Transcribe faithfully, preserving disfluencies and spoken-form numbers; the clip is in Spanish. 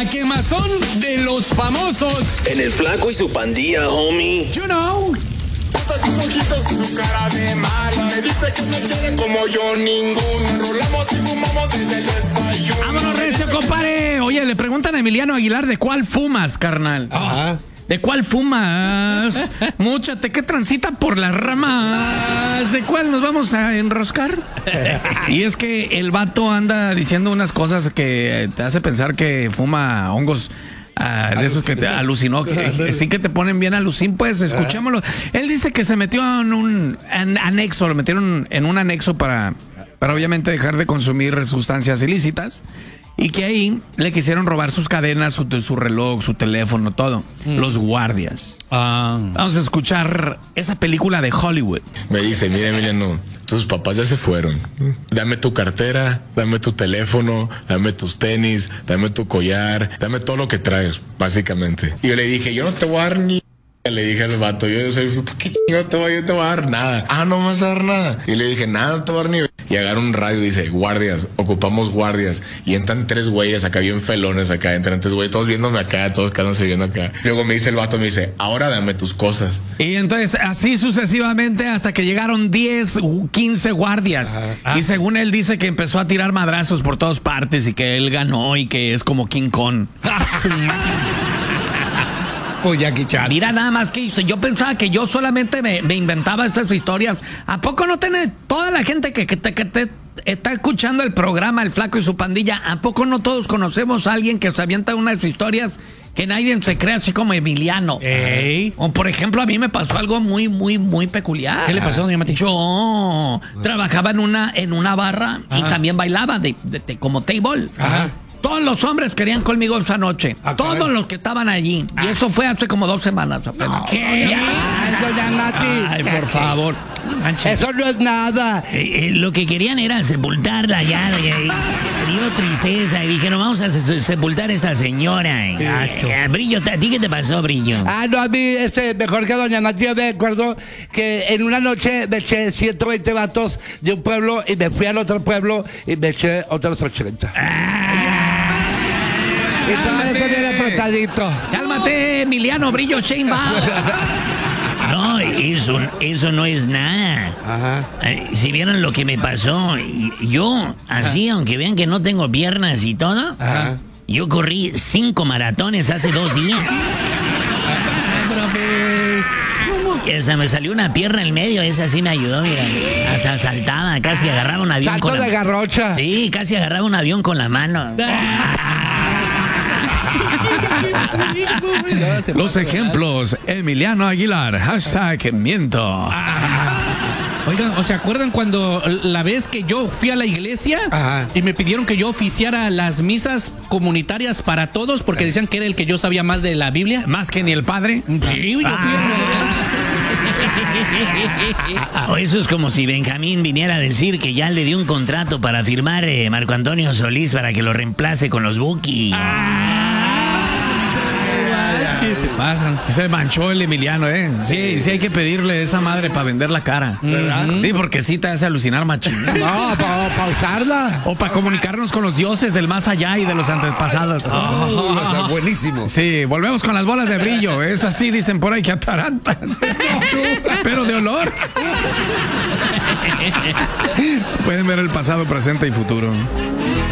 La quemazón de los famosos. En el Flaco y su Pandilla, homie. You know. Sus ojitos y su cara de mala. Me dice que me quiere como yo ninguno. Rolamos y fumamos desde el desayuno. Vámonos, recio, compadre. Oye, le preguntan a Emiliano Aguilar de cuál fumas, carnal. Ajá. ¿De cuál fumas? Múchate, que transita por las ramas. ¿De cuál nos vamos a enroscar? Y es que el vato anda diciendo unas cosas que te hace pensar que fuma hongos. Ah, de esos que te alucinó, que, que sí que te ponen bien alucín, pues escuchémoslo. Él dice que se metió en un an- anexo, lo metieron en un anexo para, para obviamente dejar de consumir sustancias ilícitas. Y que ahí le quisieron robar sus cadenas, su, su reloj, su teléfono, todo. Mm. Los guardias. Ah. Vamos a escuchar esa película de Hollywood. Me dice, mira, Emiliano, tus papás ya se fueron. Dame tu cartera, dame tu teléfono, dame tus tenis, dame tu collar, dame todo lo que traes, básicamente. Y yo le dije, yo no te voy a dar ni... Le dije al vato, yo soy, ¿por qué chingo te voy, yo te voy a dar nada? Ah, no me vas a dar nada. Y le dije, nada, no te voy a dar ni... Y agarra un radio y dice, guardias, ocupamos guardias. Y entran tres güeyes acá, bien felones acá, entran tres güeyes, todos viéndome acá, todos quedándose viendo acá. Luego me dice el vato, me dice, ahora dame tus cosas. Y entonces, así sucesivamente, hasta que llegaron diez, quince guardias. Ah. Y según él dice que empezó a tirar madrazos por todas partes y que él ganó y que es como King Kong. Oh, Jackie Chan. Mira nada más que hizo. Yo pensaba que yo solamente me, me inventaba estas historias. ¿A poco no tiene toda la gente que, que, te, que te está escuchando el programa El Flaco y su Pandilla? ¿A poco no todos conocemos a alguien que se avienta unas historias que nadie se cree, así como Emiliano? Ey. O por ejemplo, a mí me pasó algo muy, muy, muy peculiar. ¿Qué le pasó, doña Mati? Yo trabajaba en una, en una barra. Ajá. Y también bailaba de, de, de, como table. Ajá. Todos los hombres querían conmigo esa noche. Ah, todos caray. Los que estaban allí. Ah. Y eso fue hace como dos semanas apenas. No, ¿qué? Ay, doña Nati. Ay, por favor. Eso no es nada. Eh, eh, lo que querían era sepultarla ya. Me dio tristeza. Y dijeron, vamos a se sepultar a esta señora. Eh, eh, Brillo, ¿a ti qué te pasó, Brillo? Ah, no, a mí, este, mejor que doña Nati, yo me acuerdo que en una noche me eché ciento veinte vatos de un pueblo y me fui al otro pueblo y me eché otros ochenta. Ah. Y todo eso viene apretadito. Cálmate, Emiliano Brillo Sheinbaum. No, eso, eso no es nada. Ajá. Eh, si vieron lo que me pasó, yo, así, Ajá. aunque vean que no tengo piernas y todo, Ajá. yo corrí cinco maratones hace dos días. Y hasta me salió una pierna en medio, esa sí me ayudó, mira. Hasta saltaba, casi agarraba un avión Salto con la de garrocha. Sí, casi agarraba un avión con la mano. Los ejemplos, Emiliano Aguilar, hashtag miento. Oigan, ¿o se acuerdan cuando la vez que yo fui a la iglesia Ajá. y me pidieron que yo oficiara las misas comunitarias para todos porque decían que era el que yo sabía más de la Biblia? ¿Más que ni el padre? Sí, yo fui ah. O eso es como si Benjamín viniera a decir que ya le dio un contrato para firmar eh, Marco Antonio Solís para que lo reemplace con los Buki. Ah. Se pasan. Se manchó el Emiliano, ¿eh? Sí, sí hay que pedirle esa madre para vender la cara. ¿Verdad? Sí, porque sí te hace alucinar machín. No, para pa usarla. O para comunicarnos con los dioses del más allá y de los antepasados. Oh, o sea, buenísimo. Sí, volvemos con las bolas de brillo. Es así, dicen por ahí que atarantan. Pero de olor. Pueden ver el pasado, presente y futuro.